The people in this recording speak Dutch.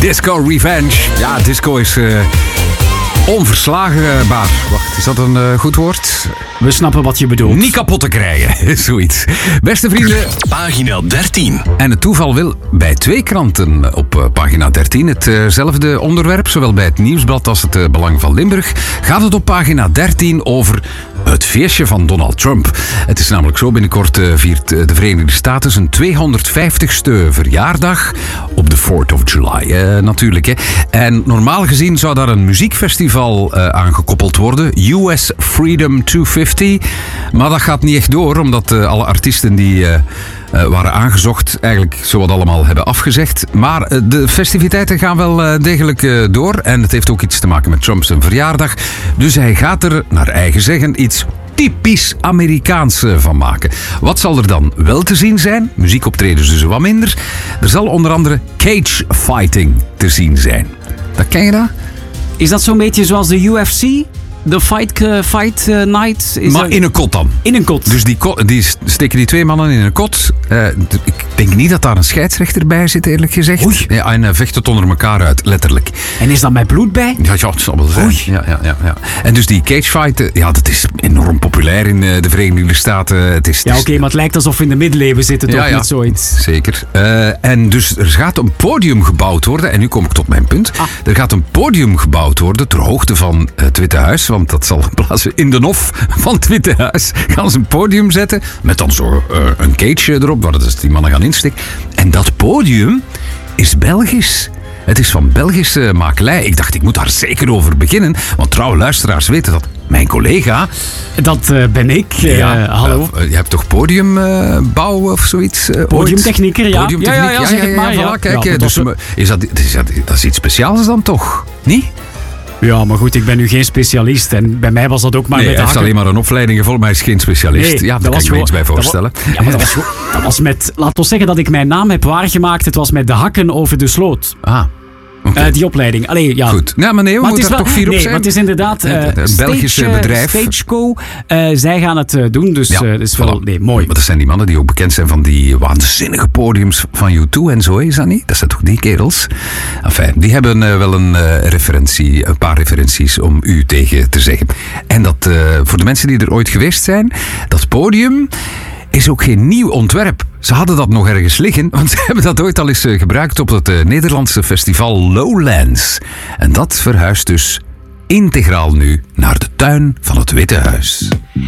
Disco Revenge. Ja, disco is onverslagenbaar. Wacht, is dat een goed woord? We snappen wat je bedoelt. Niet kapot te krijgen, zoiets. Beste vrienden. Pagina 13. En het toeval wil bij 2 kranten op pagina 13 hetzelfde onderwerp. Zowel bij het Nieuwsblad als het Belang van Limburg gaat het op pagina 13 over het feestje van Donald Trump. Het is namelijk zo, binnenkort viert de Verenigde Staten zijn 250ste verjaardag op de 4th of July natuurlijk. Hè. En normaal gezien zou daar een muziekfestival aan gekoppeld worden. US Freedom 250. Maar dat gaat niet echt door, omdat alle artiesten die waren aangezocht eigenlijk zowat allemaal hebben afgezegd. Maar de festiviteiten gaan wel degelijk door. En het heeft ook iets te maken met Trumps verjaardag. Dus hij gaat er, naar eigen zeggen, iets typisch Amerikaans van maken. Wat zal er dan wel te zien zijn? Muziekoptredens dus wat minder. Er zal onder andere cage fighting te zien zijn. Dat ken je dat? Is dat zo'n beetje zoals de UFC? De fight night? Maar in een kot dan. In een kot. Dus die steken die 2 mannen in een kot. Ik denk niet dat daar een scheidsrechter bij zit, eerlijk gezegd. Oei. Ja, en vecht het onder elkaar uit, letterlijk. En is dat met bloed bij? Ja, het zal wel zijn. Ja. En dus die cagefight, dat is enorm populair in de Verenigde Staten. Ja, oké, maar het lijkt alsof we in de middeleeuwen zitten, toch? Niet zoiets. Zeker. En dus er gaat een podium gebouwd worden. En nu kom ik tot mijn punt. Er gaat een podium gebouwd worden ter hoogte van het Witte Huis. Want dat zal plaatsen in de Hof van het Witte Huis. Gaan ze een podium zetten met dan zo een cage erop, waar dus die mannen gaan insteken. En dat podium is Belgisch. Het is van Belgische makelij. Ik dacht, ik moet daar zeker over beginnen. Want trouwe luisteraars weten dat mijn collega... Dat ben ik. Hallo. Je hebt toch podiumbouw of zoiets? Podiumtechnieker, ja. Podiumtechniek, zeg het maar. Voilà, kijk, Ja, dus, dat is iets speciaals dan toch? Niet? Ja, maar goed, ik ben nu geen specialist. En bij mij was dat ook maar met hij heeft alleen maar een opleiding gevolgd, maar hij is geen specialist. Nee, ja, daar kan ik me iets bij voorstellen. Dat was met... Laat ons zeggen dat ik mijn naam heb waargemaakt. Het was met de hakken over de sloot. Okay. Die opleiding. Allee, ja. Goed. Ja, maar nee, we moeten er toch 4 op zijn. Nee, maar het is inderdaad een Belgische bedrijf. Stageco. Zij gaan het doen, dus is wel mooi. Maar dat zijn die mannen die ook bekend zijn van die waanzinnige podiums van U2 en zo, is dat niet? Dat zijn toch die kerels? Enfin, die hebben wel een paar referenties om u tegen te zeggen. En dat, voor de mensen die er ooit geweest zijn, dat podium is ook geen nieuw ontwerp. Ze hadden dat nog ergens liggen, want ze hebben dat ooit al eens gebruikt op het Nederlandse festival Lowlands. En dat verhuist dus integraal nu naar de tuin van het Witte Huis.